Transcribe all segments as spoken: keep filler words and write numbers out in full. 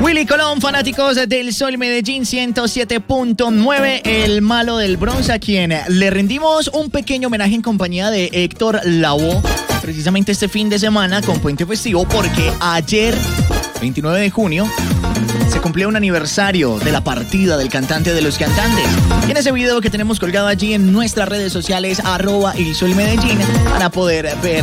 Willy Colón, fanáticos del Sol Medellín ciento siete punto nueve, el malo del Bronx, a quien le rendimos un pequeño homenaje en compañía de Héctor Lavoe, precisamente este fin de semana con puente festivo, porque ayer, veintinueve de junio, se cumplió un aniversario de la partida del cantante de los cantantes. Y en ese video que tenemos colgado allí en nuestras redes sociales, arroba El Sol Medellín, van a poder ver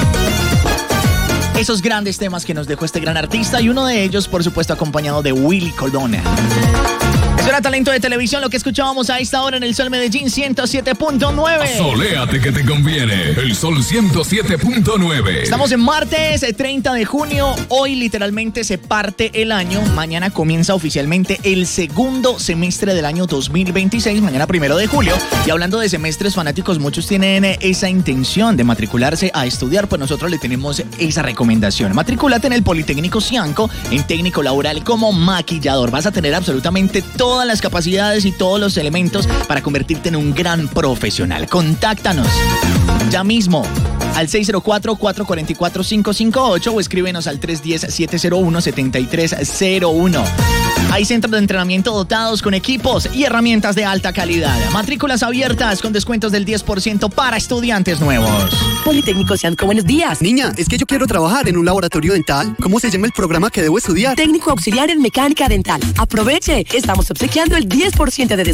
esos grandes temas que nos dejó este gran artista, y uno de ellos, por supuesto, acompañado de Willy Colón. Eso era talento de televisión, lo que escuchábamos a esta hora en el Sol Medellín ciento siete punto nueve. Soléate que te conviene, el Sol ciento siete punto nueve. Estamos en martes treinta de junio, hoy literalmente se parte el año, mañana comienza oficialmente el segundo semestre del año dos mil veintiséis, mañana primero de julio. Y hablando de semestres, fanáticos, muchos tienen esa intención de matricularse a estudiar, pues nosotros le tenemos esa recomendación. Matricúlate en el Politécnico Cianco, en técnico laboral como maquillador. Vas a tener absolutamente todo todas las capacidades y todos los elementos para convertirte en un gran profesional. Contáctanos ya mismo al seis cero cuatro, cuatro cuatro cuatro, cinco cinco ocho o escríbenos al tres uno cero, siete cero uno, siete tres cero uno. Hay centros de entrenamiento dotados con equipos y herramientas de alta calidad. Matrículas abiertas con descuentos del diez por ciento para estudiantes nuevos. Politécnico Cianco, buenos días. Niña, es que yo quiero trabajar en un laboratorio dental. ¿Cómo se llama el programa que debo estudiar? Técnico auxiliar en mecánica dental. Aproveche, estamos obsequiando el diez por ciento de descuento